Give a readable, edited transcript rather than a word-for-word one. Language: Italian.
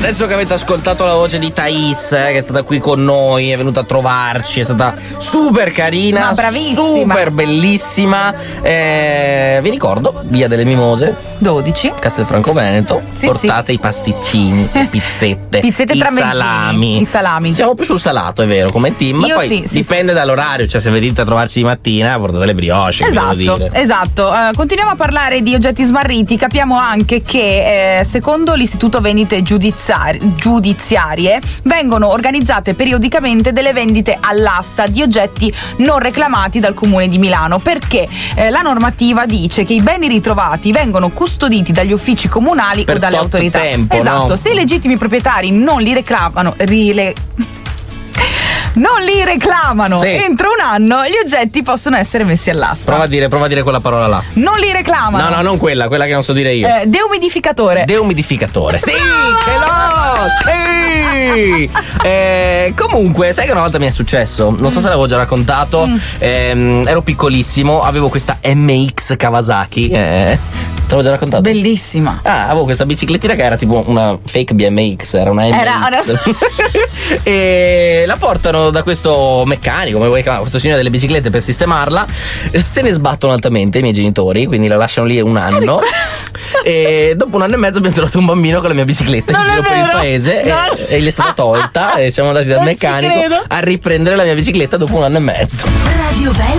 Adesso che avete ascoltato la voce di Thais, che è stata qui con noi, è venuta a trovarci, è stata super carina, ma bravissima, super bellissima. Vi ricordo, Via delle Mimose 12, Castelfranco Veneto. Sì, portate i pasticcini, le pizzette, pizzette i salami. I salami. Siamo più sul salato, è vero, come team. Io Poi sì, dipende dall'orario, cioè se venite a trovarci di mattina, portate le brioche. Esatto. Continuiamo a parlare di oggetti smarriti. Capiamo anche che secondo l'Istituto Vendite Giudiziarie vengono organizzate periodicamente delle vendite all'asta di oggetti non reclamati dal Comune di Milano, perché la normativa dice che i beni ritrovati vengono custoditi dagli uffici comunali per o dalle autorità. Tempo, esatto, no? Se i legittimi proprietari non li reclamano sì, entro un anno, gli oggetti possono essere messi all'asta. Prova a dire quella parola là. Non li reclamano. No, non quella che non so dire io. Deumidificatore. Sì, ce l'ho! Sì! Comunque, sai che una volta mi è successo? Non so se l'avevo già raccontato. Ero piccolissimo, avevo questa MX Kawasaki. Te l'avevo già raccontato? Bellissima. Avevo questa biciclettina che era tipo una fake BMX, era una MX. E la portano da questo meccanico, come vuoi chiamare, questo signore delle biciclette, per sistemarla. Se ne sbattono altamente i miei genitori, quindi la lasciano lì un anno. E dopo un anno e mezzo abbiamo trovato un bambino con la mia bicicletta in giro per il paese e gli è stata tolta e siamo andati dal meccanico a riprendere la mia bicicletta dopo un anno e mezzo. Radio Bella